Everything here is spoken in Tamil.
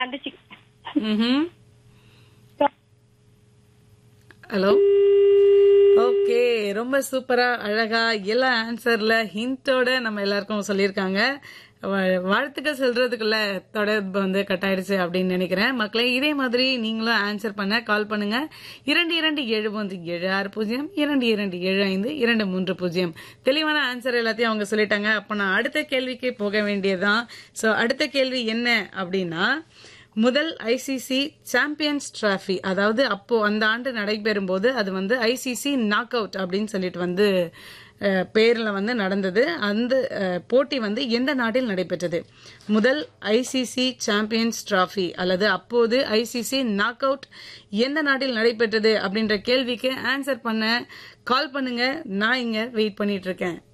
கண்டுச்சு. ம்ஹும். ஹலோ. ஓகே, ரொம்ப சூப்பரா அழகா எல்லா ஆன்சர்ல ஹிண்டோட நம்ம எல்லாருக்கும் சொல்லியிருக்காங்க. வாழ்த்துக்கள் சொல்றதுக்குள்ள தொடர்பு கட் ஆயிடுச்சு அப்படின்னு நினைக்கிறேன். மக்களே, இதே மாதிரி நீங்களும் ஆன்சர் பண்ண கால் பண்ணுங்க. 227176 2275 தெளிவான ஆன்சர் எல்லாத்தையும் அவங்க சொல்லிட்டாங்க. அப்ப நான் அடுத்த கேள்விக்கு போக வேண்டியதுதான். சோ அடுத்த கேள்வி என்ன அப்படின்னா, முதல் ஐசிசி சாம்பியன்ஸ் டிராஃபி, அதாவது அப்போ அந்த ஆண்டு நடைபெறும் போது அது ஐசிசி நாக் அவுட் அப்படின்னு சொல்லிட்டு பேர்ல நடந்தது. அந்த போட்டி எந்த நாட்டில் நடைபெற்றது? முதல் ஐசிசி சாம்பியன்ஸ் டிராஃபி அல்லது அப்போது ஐசிசி நாக் அவுட் எந்த நாட்டில் நடைபெற்றது அப்படின்ற கேள்விக்கு ஆன்சர் பண்ண கால் பண்ணுங்க. நான் இங்க வெயிட் பண்ணிட்டு இருக்கேன்.